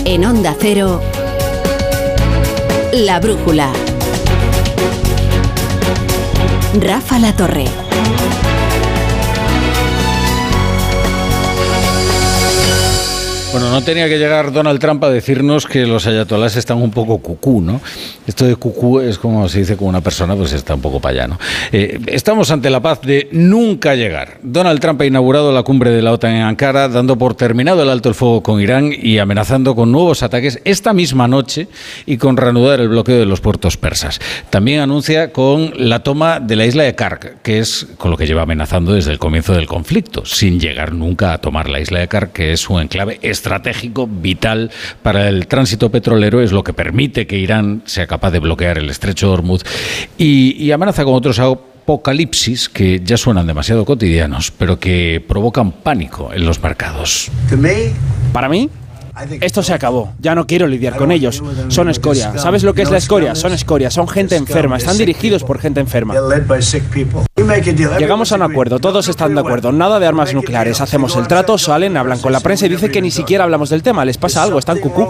En Onda Cero, La Brújula. Rafa La Torre. Bueno, no tenía que llegar Donald Trump a decirnos que los ayatolás están un poco cucú, ¿no? Esto de cucú es como se dice con una persona, pues está un poco para allá, ¿no? Estamos ante la paz de nunca llegar. Donald Trump ha inaugurado la cumbre de la OTAN en Ankara, dando por terminado el alto el fuego con Irán y amenazando con nuevos ataques esta misma noche y con reanudar el bloqueo de los puertos persas. También anuncia con la toma de la isla de Kark, que es con lo que lleva amenazando desde el comienzo del conflicto, sin llegar nunca a tomar la isla de Kark, que es un enclave estratégico vital para el tránsito petrolero, es lo que permite que Irán sea capaz de bloquear el estrecho de Hormuz y amenaza con otros apocalipsis que ya suenan demasiado cotidianos, pero que provocan pánico en los mercados. Para mí, esto se acabó. Ya no quiero lidiar con ellos. Son escoria. ¿Sabes lo que es la escoria? Son escoria. Son gente enferma. Están dirigidos por gente enferma. Llegamos a un acuerdo. Todos están de acuerdo. Nada de armas nucleares. Hacemos el trato, salen, hablan con la prensa y dicen que ni siquiera hablamos del tema. Les pasa algo. Están cucú.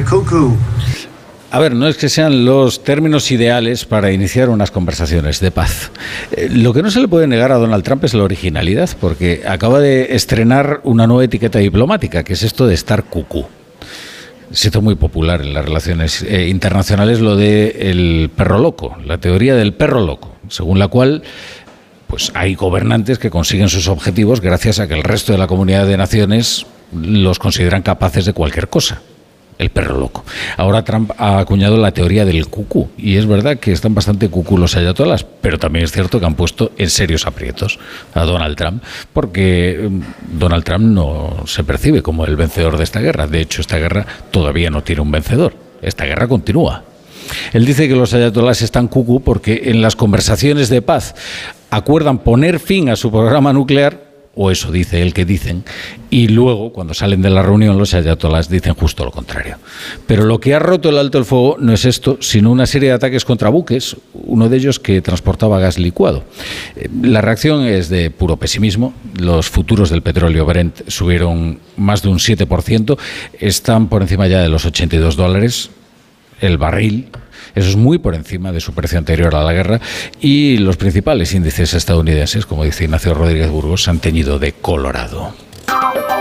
A ver, no es que sean los términos ideales para iniciar unas conversaciones de paz. Lo que no se le puede negar a Donald Trump es la originalidad, porque acaba de estrenar una nueva etiqueta diplomática, que es esto de estar cucú. Se hizo muy popular en las relaciones internacionales lo de el perro loco, la teoría del perro loco, según la cual pues hay gobernantes que consiguen sus objetivos gracias a que el resto de la comunidad de naciones los consideran capaces de cualquier cosa. El perro loco. Ahora Trump ha acuñado la teoría del cucú, y es verdad que están bastante cucú los ayatolás, pero también es cierto que han puesto en serios aprietos a Donald Trump, porque Donald Trump no se percibe como el vencedor de esta guerra. De hecho, esta guerra todavía no tiene un vencedor. Esta guerra continúa. Él dice que los ayatolás están cucú porque en las conversaciones de paz acuerdan poner fin a su programa nuclear, o eso dice él que dicen, y luego, cuando salen de la reunión, los ayatolás dicen justo lo contrario. Pero lo que ha roto el alto el fuego no es esto, sino una serie de ataques contra buques, uno de ellos que transportaba gas licuado. La reacción es de puro pesimismo. Los futuros del petróleo Brent subieron más de un 7%, están por encima ya de los $82 el barril. Eso es muy por encima de su precio anterior a la guerra, y los principales índices estadounidenses, como dice Ignacio Rodríguez Burgos, se han teñido de colorado.